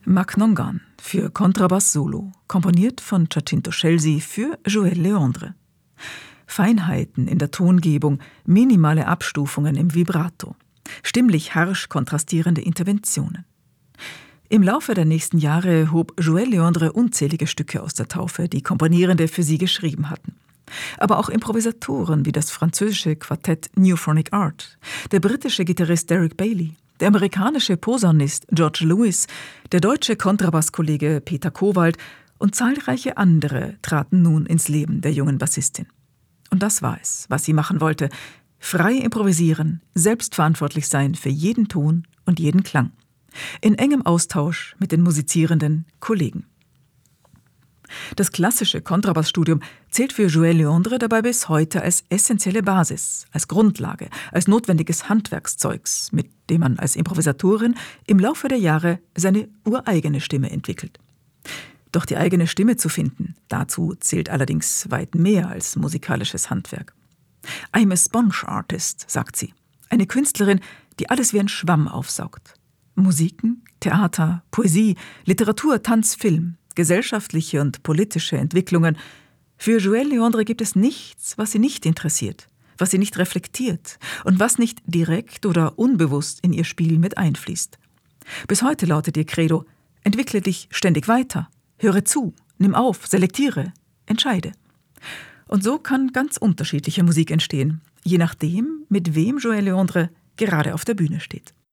Maknongan für Kontrabass Solo, komponiert von Giacinto Scelsi für Joël Leandre. Feinheiten in der Tongebung, minimale Abstufungen im Vibrato, stimmlich harsch kontrastierende Interventionen. Im Laufe der nächsten Jahre hob Joël Leandre unzählige Stücke aus der Taufe, die Komponierende für sie geschrieben hatten. Aber auch Improvisatoren wie das französische Quartett New Phonic Art, der britische Gitarrist Derek Bailey, der amerikanische Posaunist George Lewis, der deutsche Kontrabasskollege Peter Kowald und zahlreiche andere traten nun ins Leben der jungen Bassistin. Und das war es, was sie machen wollte: frei improvisieren, selbstverantwortlich sein für jeden Ton und jeden Klang, in engem Austausch mit den musizierenden Kollegen. Das klassische Kontrabassstudium zählt für Joël Leandre dabei bis heute als essentielle Basis, als Grundlage, als notwendiges Handwerkszeugs, mit dem man als Improvisatorin im Laufe der Jahre seine ureigene Stimme entwickelt. Doch die eigene Stimme zu finden, dazu zählt allerdings weit mehr als musikalisches Handwerk. I'm a sponge artist, sagt sie, eine Künstlerin, die alles wie ein Schwamm aufsaugt. Musiken, Theater, Poesie, Literatur, Tanz, Film, gesellschaftliche und politische Entwicklungen. Für Joël Leandre gibt es nichts, was sie nicht interessiert, was sie nicht reflektiert und was nicht direkt oder unbewusst in ihr Spiel mit einfließt. Bis heute lautet ihr Credo: entwickle dich ständig weiter, höre zu, nimm auf, selektiere, entscheide. Und so kann ganz unterschiedliche Musik entstehen, je nachdem, mit wem Joël Leandre gerade auf der Bühne steht.